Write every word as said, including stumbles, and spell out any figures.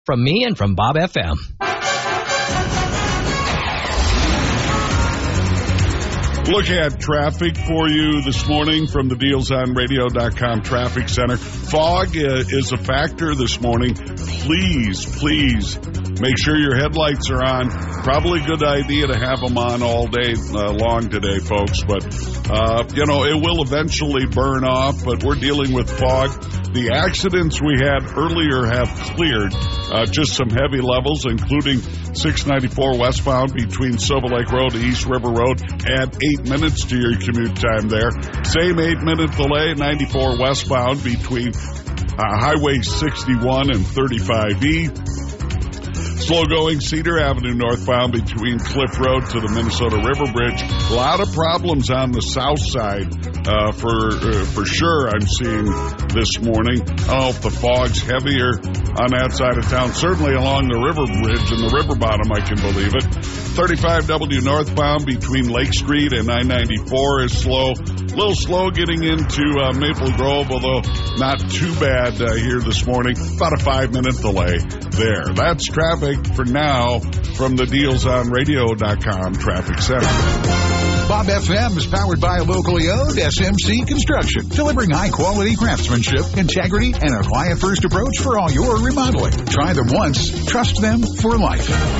From me and from Bob F M. Look at traffic for you this morning from the deals on radio dot com Traffic Center. Fog uh, is a factor this morning. Please, please make sure your headlights are on. Probably a good idea to have them on all day uh, long today, folks. But, uh, you know, it will eventually burn off, but we're dealing with fog. The accidents we had earlier have cleared. Uh, just some heavy levels, including six ninety-four westbound between Silver Lake Road and East River Road. Add eight minutes to your commute time there. Same eight-minute delay, ninety-four westbound between uh, Highway sixty-one and thirty-five E. Slow-going Cedar Avenue northbound between Cliff Road to the Minnesota River Bridge. A lot of problems on the south side uh, for uh, for sure I'm seeing this morning. I don't know if the fog's heavier on that side of town. Certainly along the river bridge and the river bottom, I can believe it. thirty-five W northbound between Lake Street and I ninety-four is slow. A little slow getting into uh, Maple Grove, although not too bad uh, here this morning. About a five-minute delay there. That's traffic for now from the deals on radio dot com Traffic Center. Bob F M is powered by a locally owned S M C Construction, delivering high-quality craftsmanship, integrity, and a client-first approach for all your remodeling. Try them once, trust them for life.